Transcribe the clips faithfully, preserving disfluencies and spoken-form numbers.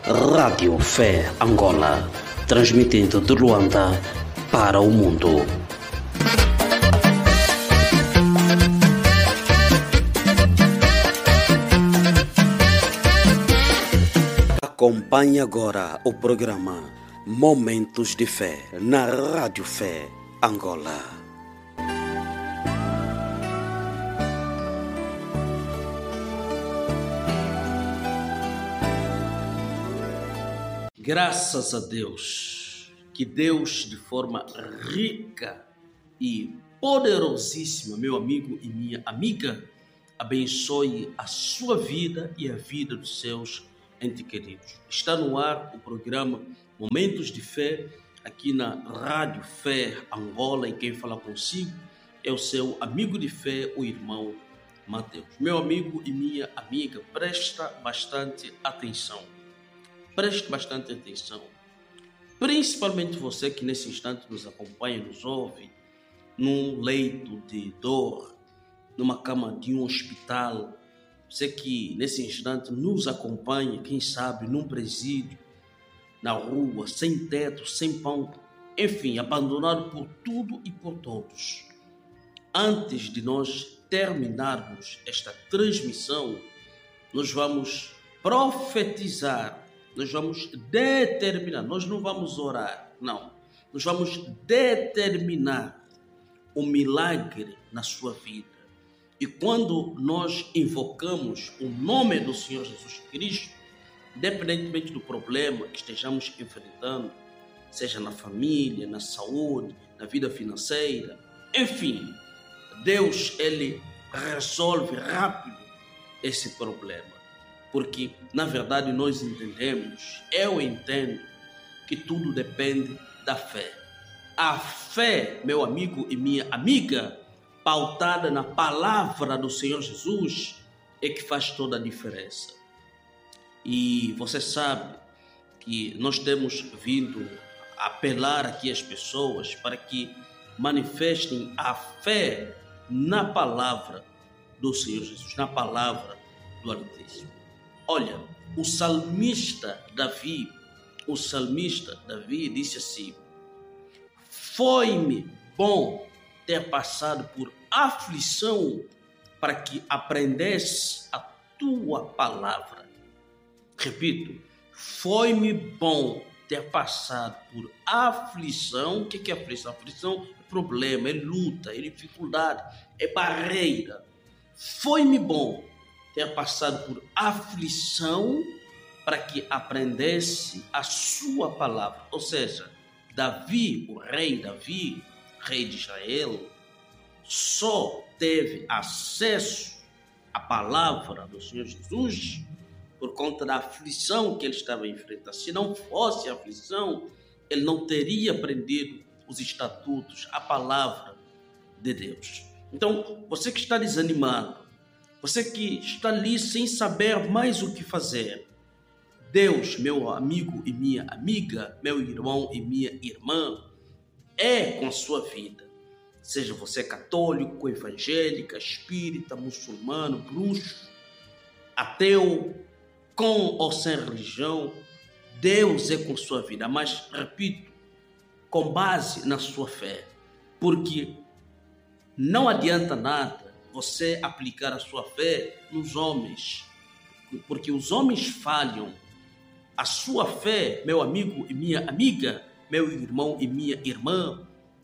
Rádio Fé Angola, transmitindo de Luanda para o mundo. Acompanhe agora o programa Momentos de Fé na Rádio Fé Angola. Graças a Deus, que Deus de forma rica e poderosíssima, meu amigo e minha amiga, abençoe a sua vida e a vida dos seus entes queridos. Está no ar o programa Momentos de Fé, aqui na Rádio Fé Angola, e quem fala consigo é o seu amigo de fé, o irmão Mateus. Meu amigo e minha amiga, presta bastante atenção. Preste bastante atenção, principalmente você que nesse instante nos acompanha, nos ouve, num leito de dor, numa cama de um hospital, você que nesse instante nos acompanha, quem sabe, num presídio, na rua, sem teto, sem pão, enfim, abandonado por tudo e por todos. Antes de nós terminarmos esta transmissão, nós vamos profetizar. Nós vamos determinar, nós não vamos orar, não. Nós vamos determinar o milagre na sua vida. E quando nós invocamos o nome do Senhor Jesus Cristo, independentemente do problema que estejamos enfrentando, seja na família, na saúde, na vida financeira, enfim, Deus, Ele resolve rápido esse problema. Porque, na verdade, nós entendemos, eu entendo, que tudo depende da fé. A fé, meu amigo e minha amiga, pautada na palavra do Senhor Jesus, é que faz toda a diferença. E você sabe que nós temos vindo a apelar aqui às pessoas para que manifestem a fé na palavra do Senhor Jesus, na palavra do Altíssimo. Olha, o salmista Davi, o salmista Davi disse assim: foi-me bom ter passado por aflição para que aprendesse a tua palavra. Repito, foi-me bom ter passado por aflição. O que é aflição? Aflição é problema, é luta, é dificuldade, é barreira. Foi-me bom ter passado por aflição para que aprendesse a sua palavra. Ou seja, Davi, o rei Davi, rei de Israel, só teve acesso à palavra do Senhor Jesus por conta da aflição que ele estava enfrentando. Se não fosse a aflição, ele não teria aprendido os estatutos, a palavra de Deus. Então, você que está desanimado, você que está ali sem saber mais o que fazer, Deus, meu amigo e minha amiga, meu irmão e minha irmã, é com a sua vida. Seja você católico, evangélica, espírita, muçulmano, bruxo, ateu, com ou sem religião, Deus é com a sua vida. Mas, repito, com base na sua fé. Porque não adianta nada você aplicar a sua fé nos homens, porque os homens falham. A sua fé, meu amigo e minha amiga, meu irmão e minha irmã,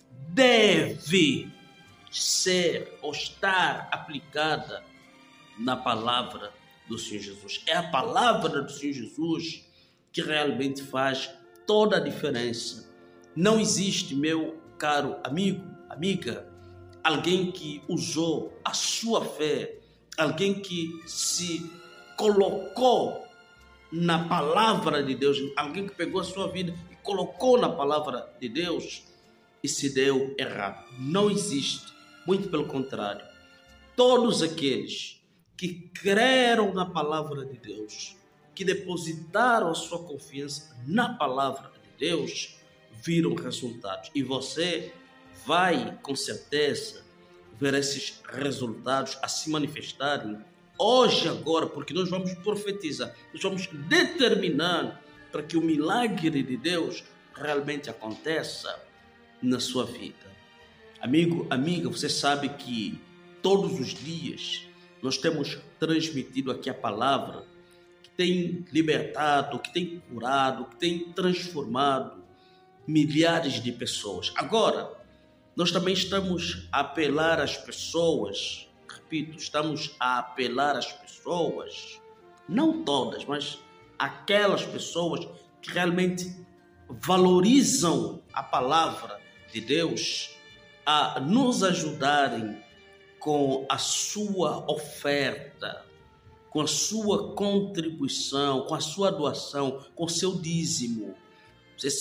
deve ser ou estar aplicada na palavra do Senhor Jesus. É a palavra do Senhor Jesus que realmente faz toda a diferença. Não existe, meu caro amigo, amiga, alguém que usou a sua fé, alguém que se colocou na palavra de Deus, alguém que pegou a sua vida e colocou na palavra de Deus e se deu errado. Não existe, muito pelo contrário. Todos aqueles que creram na palavra de Deus, que depositaram a sua confiança na palavra de Deus, viram resultados. E você vai, com certeza, ver esses resultados a se manifestarem hoje, agora, porque nós vamos profetizar, nós vamos determinar para que o milagre de Deus realmente aconteça na sua vida. Amigo, amiga, você sabe que todos os dias nós temos transmitido aqui a palavra que tem libertado, que tem curado, que tem transformado milhares de pessoas. Agora, nós também estamos a apelar às pessoas, repito, estamos a apelar às pessoas, não todas, mas aquelas pessoas que realmente valorizam a palavra de Deus, a nos ajudarem com a sua oferta, com a sua contribuição, com a sua doação, com o seu dízimo.